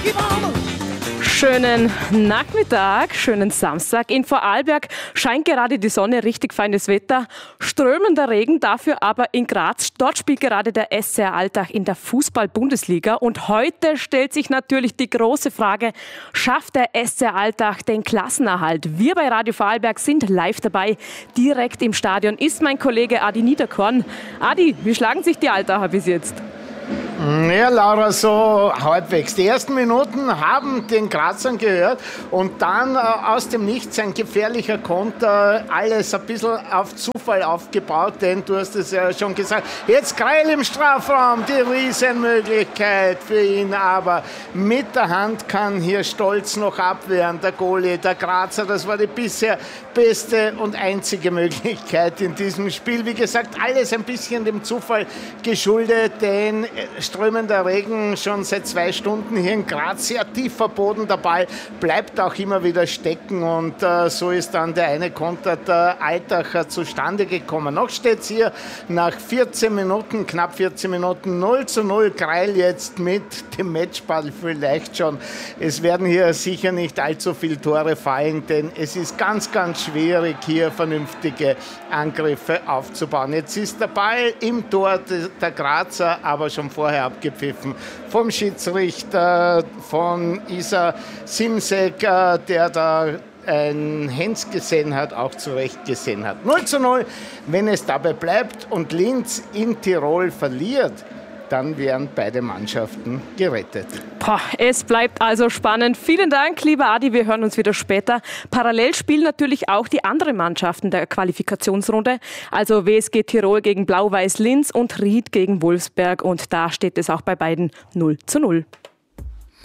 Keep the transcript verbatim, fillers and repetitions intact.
Schönen Nachmittag, schönen Samstag. In Vorarlberg scheint gerade die Sonne, richtig feines Wetter, strömender Regen, dafür aber in Graz. Dort spielt gerade der S C R Altach in der Fußball-Bundesliga. Und heute stellt sich natürlich die große Frage, schafft der S C R Altach den Klassenerhalt? Wir bei Radio Vorarlberg sind live dabei. Direkt im Stadion ist mein Kollege Adi Niederkorn. Adi, wie schlagen sich die Altacher bis jetzt? Ja, Laura, so halbwegs. Die ersten Minuten haben den Grazern gehört und dann äh, aus dem Nichts ein gefährlicher Konter, alles ein bisschen auf Zufall aufgebaut, denn du hast es ja schon gesagt, jetzt Greil im Strafraum, die Riesenmöglichkeit für ihn, aber mit der Hand kann hier Stolz noch abwehren, der Goalie, der Grazer, das war die bisher beste und einzige Möglichkeit in diesem Spiel. Wie gesagt, alles ein bisschen dem Zufall geschuldet, denn strömender Regen schon seit zwei Stunden hier in Graz, sehr tiefer Boden, der Ball bleibt auch immer wieder stecken und äh, so ist dann der eine Konter der Altacher zustande gekommen. Noch steht es hier nach vierzehn Minuten, knapp vierzehn Minuten, null zu null, Greil jetzt mit dem Matchball vielleicht schon. Es werden hier sicher nicht allzu viele Tore fallen, denn es ist ganz, ganz schwierig, hier vernünftige Angriffe aufzubauen. Jetzt ist der Ball im Tor der Grazer, aber schon vorher abgepfiffen vom Schiedsrichter, von Isa Simsek, der da ein Hens gesehen hat, auch zu Recht gesehen hat. null zu null, wenn es dabei bleibt und Linz in Tirol verliert, dann wären beide Mannschaften gerettet. Boah, es bleibt also spannend. Vielen Dank, lieber Adi. Wir hören uns wieder später. Parallel spielen natürlich auch die anderen Mannschaften der Qualifikationsrunde. Also W S G Tirol gegen Blau-Weiß Linz und Ried gegen Wolfsberg. Und da steht es auch bei beiden null zu null.